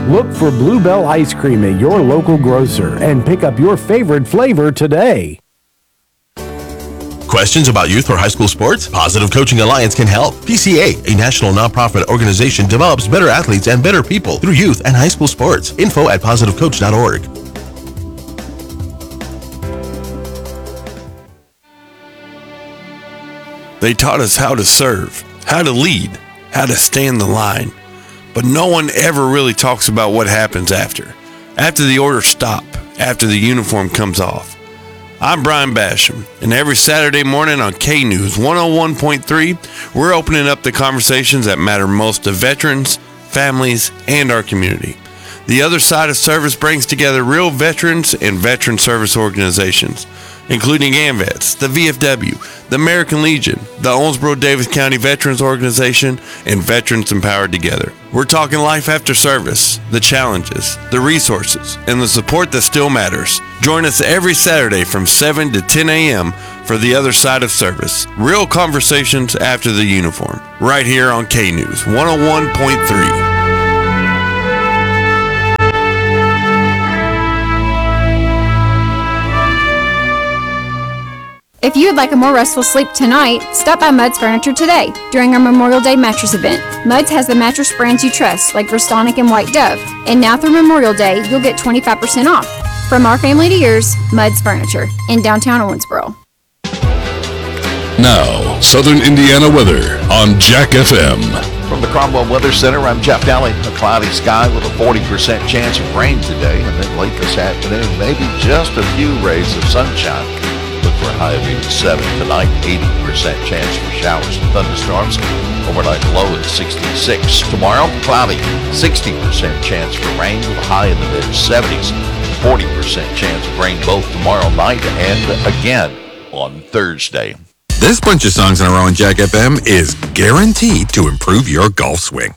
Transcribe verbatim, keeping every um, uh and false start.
Look for Bluebell Ice Cream at your local grocer and pick up your favorite flavor today. Questions about youth or high school sports? Positive Coaching Alliance can help. P C A, a national nonprofit organization, develops better athletes and better people through youth and high school sports. Info at positive coach dot org. They taught us how to serve, how to lead, how to stay in the line. But no one ever really talks about what happens after. After the orders stop, after the uniform comes off. I'm Brian Basham, and every Saturday morning on K News one oh one point three, we're opening up the conversations that matter most to veterans, families, and our community. The Other Side of Service brings together real veterans and veteran service organizations, including AMVETS, the V F W, the American Legion, the Owensboro-Davis County Veterans Organization, and Veterans Empowered Together. We're talking life after service, the challenges, the resources, and the support that still matters. Join us every Saturday from seven to ten a.m. for The Other Side of Service. Real conversations after the uniform. Right here on K News one oh one point three. If you would like a more restful sleep tonight, stop by Mudd's Furniture today during our Memorial Day mattress event. Mudd's has the mattress brands you trust, like Verstonic and White Dove. And now through Memorial Day, you'll get twenty-five percent off. From our family to yours, Mudd's Furniture in downtown Owensboro. Now, Southern Indiana weather on Jack F M. From the Cromwell Weather Center, I'm Jeff Daly. A cloudy sky with a forty percent chance of rain today, and then late this afternoon, maybe just a few rays of sunshine. Look for a high of eighty-seven tonight, eighty percent chance for showers and thunderstorms. Overnight low at sixty-six. Tomorrow, cloudy, sixty percent chance for rain with a high in the mid seventies. forty percent chance of rain both tomorrow night and again on Thursday. This bunch of songs in a row on Jack F M is guaranteed to improve your golf swing.